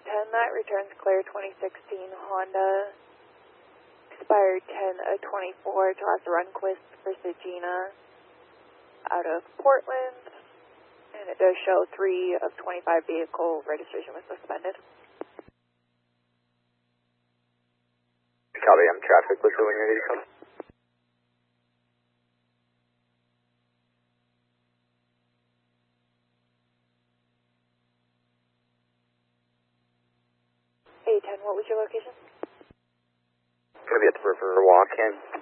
A10, that returns clear 2016 Honda. Expired 10/24 to Las Runquist for Sagina out of Portland. And it does show 3 of 25 vehicle registration was suspended. Copy, I'm traffic. What's going on your vehicle? A10, what was your location? Going to be at the River Walk-In.